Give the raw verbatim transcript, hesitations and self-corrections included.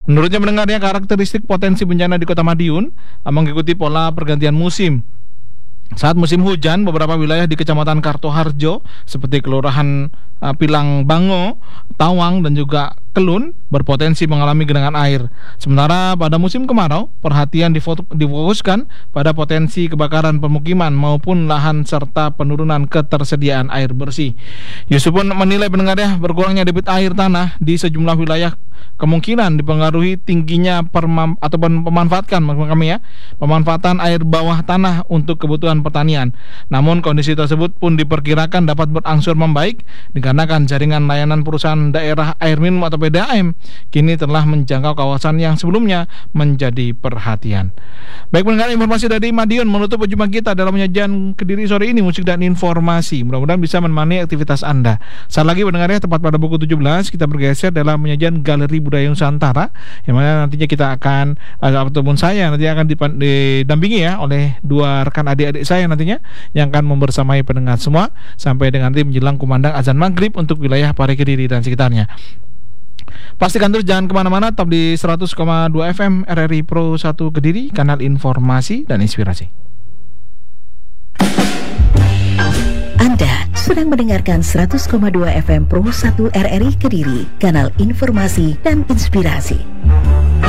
Menurutnya mendengarnya karakteristik potensi bencana di Kota Madiun uh, mengikuti pola pergantian musim. Saat musim hujan, beberapa wilayah di Kecamatan Kartoharjo seperti Kelurahan uh, Pilang Bango, Tawang dan juga Kelun berpotensi mengalami genangan air. Sementara pada musim kemarau, perhatian difo- difokuskan pada potensi kebakaran pemukiman maupun lahan serta penurunan ketersediaan air bersih. Yusuf pun menilai pendengarnya berkurangnya debit air tanah di sejumlah wilayah kemungkinan dipengaruhi tingginya permam, ataupun pemanfaatkan maksud kami ya, pemanfaatan air bawah tanah untuk kebutuhan pertanian. Namun kondisi tersebut pun diperkirakan dapat berangsur membaik dikarenakan jaringan layanan perusahaan daerah air minum atau P D A M kini telah menjangkau kawasan yang sebelumnya menjadi perhatian. Baik pendengar, informasi dari Madiun menutup perjumpaan kita dalam penyajian Kediri sore ini, musik dan informasi. Mudah-mudahan bisa menemani aktivitas Anda. Saat lagi pendengarnya tepat pada pukul tujuh belas kita bergeser dalam penyajian Galeri Budaya Nusantara, yang mana nantinya kita akan ataupun saya nanti akan didampingi ya oleh dua rekan adik-adik saya nantinya yang akan membersamai pendengar semua sampai dengan nanti menjelang kumandang azan maghrib untuk wilayah Pare Kediri dan sekitarnya. Pastikan terus jangan kemana-mana, tetap di seratus koma dua F M R R I Pro satu Kediri, kanal informasi dan inspirasi. Anda sedang mendengarkan seratus koma dua F M Pro satu R R I Kediri, kanal informasi dan inspirasi.